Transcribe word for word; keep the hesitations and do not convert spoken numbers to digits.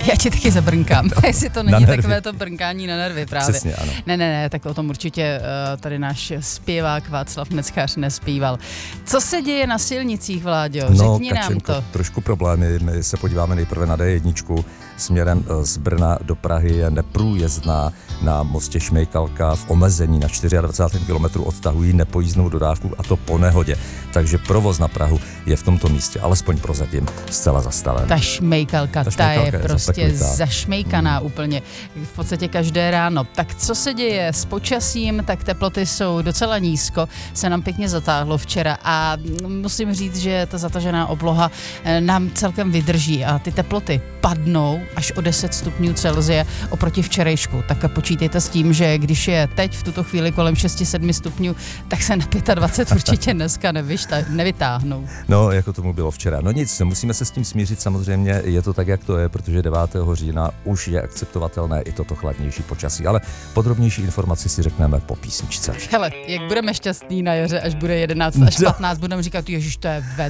Já ti taky zabrnkám, jestli to není takové to brnkání na nervy právě. Přesně, ano. Ne, ne, ne, tak o tom určitě uh, tady náš zpěvák Václav Neckář nespíval. Co se děje na silnicích, Vláďo? Řekni no, nám Kačenko, to. trošku problémy. My se podíváme nejprve na D jedna. Směrem z Brna do Prahy je neprůjezdná na mostě Šmejkalka v omezení na dvacátém čtvrtém kilometru odtahují nepojízdnou dodávku a to po nehodě. Takže provoz na Prahu je v tomto místě, alespoň prozatím, zcela zastaven. Ta šmejkalka, ta, ta šmejkalka je je prostě zapeklitá. zašmejkaná Hmm. úplně v podstatě každé ráno. Tak co se děje s počasím, tak teploty jsou docela nízko, se nám pěkně zatáhlo včera a musím říct, že ta zatažená obloha nám celkem vydrží a ty teploty padnou až o deset stupňů Celsia oproti včerejšku. Tak počítejte s tím, že když je teď v tuto chvíli kolem šest sedm stupňů, tak se na dvacet pět určitě dneska nevyšta, nevytáhnou. No, jako tomu bylo včera. No nic, musíme se s tím smířit, samozřejmě je to tak, jak to je, protože devátého října už je akceptovatelné i toto chladnější počasí, ale podrobnější informaci si řekneme po písničce. Hele, jak budeme šťastní na jaře, až bude jedenáct až patnáct, budeme říkat, ježiš, to je ve